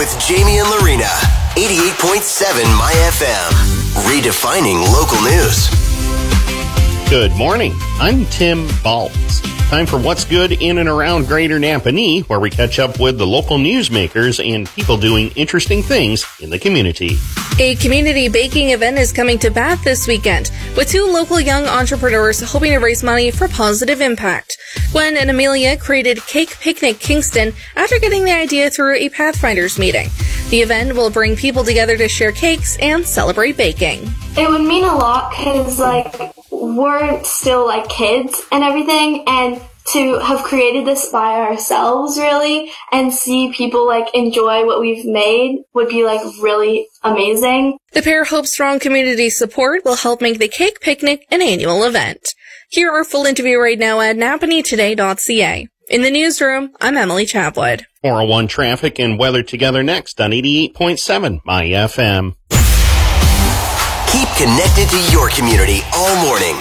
with Jamie and Lorena. 88.7 My FM. Redefining local news. Good morning. I'm Tim Baltz. Time for What's Good in and around Greater Napanee, where we catch up with the local newsmakers and people doing interesting things in the community. A community baking event is coming to Bath this weekend, with two local young entrepreneurs hoping to raise money for positive impact. Gwen and Amelia created Cake Picnic Kingston after getting the idea through a Pathfinders meeting. The event will bring people together to share cakes and celebrate baking. It would mean a lot because, we're still, kids and everything, and to have created this by ourselves, really, and see people, enjoy what we've made would be, really amazing. The pair hope strong community support will help make the Cake Picnic an annual event. Hear our full interview right now at napaneetoday.ca. In the newsroom, I'm Emily Chapwood. 401 traffic and weather together next on 88.7 My FM. Keep connected to your community all morning